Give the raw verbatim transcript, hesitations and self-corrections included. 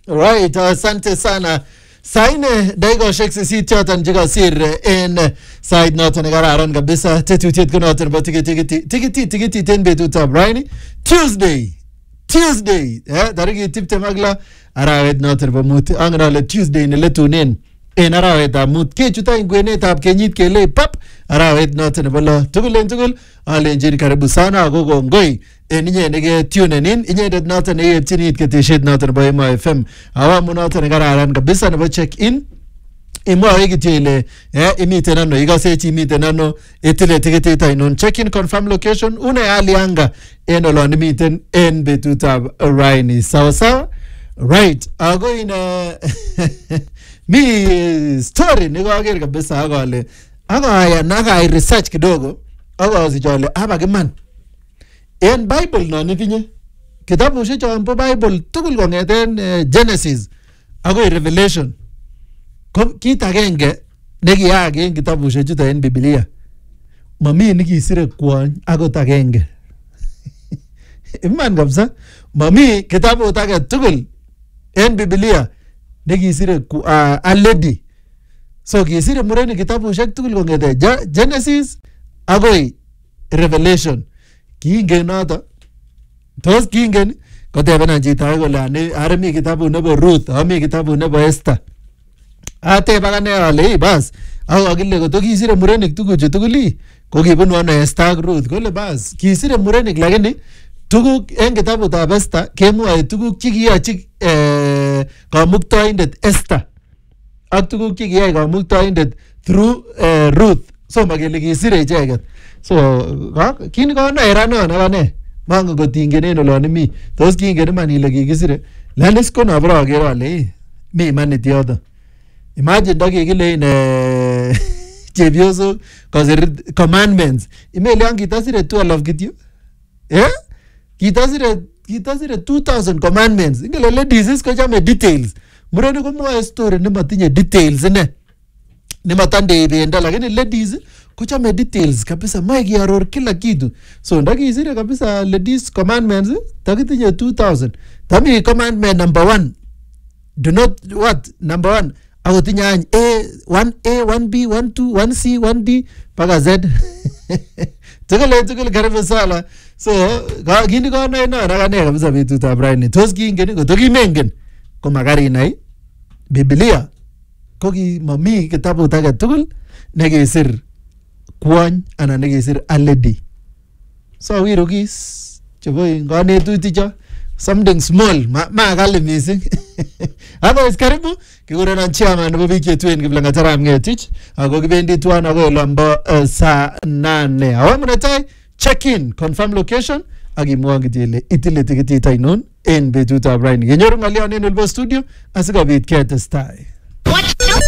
Right, asante sana. Saine daigo shekse si chotan jiga sir en side note ne gararan kabisa tetutiet ko noton ba tikiti tikiti tikiti ten betut ab Raini Tuesday Tuesday eh darigi tipte magla arawet noton ba mut angana le Tuesday ne letunen en arawet ab mut ke chuta ingwenet ab kenyit kele pap arawet noton ba lo tugulen tugul alenjin karibu sana agogo ngoi en inye nege tune in inye det noton e tinit keteshet noton ba Emo F M awamu noton gararan kabisa nebo check in imo egitile eh imite nano igase chi imite nano etile tikete tainon check in confirm location une hali anga en olon imiten en betutab Raini sawa sawa right ago ina mi story niko ager kabisa agole agaya naga research kidogo agazi jole abagiman en Bible no nitinye kitabu shicho ampo Bible tugul kongeten uh, Genesis agoi Revelation kom kit agenge nekiyaak en kitabu shicho en Biblia mami nikisire kwony akot agenge iman kabisa mami kitabu age tugul en Biblia nekisire uh, a lady so kisire mureni kitabu shek tugul kongeten Genesis agoi Revelation kiingen noto tos kiingen kotebena chito age kole ane aremi kitabu nebo Ruth ami kitabu nebo Esther ate bagane ale bas aw agile ko to kisire murenik tuguchu tuguli ko kibunu ana Esther ak Ruth kole bas kisire murenik lakini tuguk en kitabu tab Esther kemwoe tuguk chikiyachi eh kamuktoindet Esther ak tuguk chikiyai kamuktoindet through uh, Ruth so magele kisire icheket so kin ko na era no na ne mango gotingenen olon mi tos kingen man ile kikisire lanis ko na bro agero ale mi maniti yodo imagine dagi kile ne chebioso cause commandments imeli angi tasire twelve kityo eh kitasire kitasire two thousand commandments ingele ladies ko jame details murene ko mo story ne matinye details ne ne matande benda lakini ladies kuchame details kabisa maiki aror kila kitu so ndakisire kabisa ladies commandments takitinye two thousand tami commandment number one do not what number one agotinya a one a one b one two one c one d paka z tukale tukale karibu sala so gini ko na na ragane kabisa betutab Raini tos kingen ko to kimengen ko magari nai Biblia ko ki mami kitabu age tugul nekisir kwony anan nekisir a lady so wirokis chebo nganetuticho something small ma, ma kali missing otherwise karibu kikurenon chairman nebo biik chetuen Kiplangat-Arap Ngetich ako kibendi tuan ako olombo uh, saa nane awamu netai check in confirm location akimwon kitile itile tikitit ainon en betutab Raini kenyoru ng'olyon en olbo studio asikobit ketestai.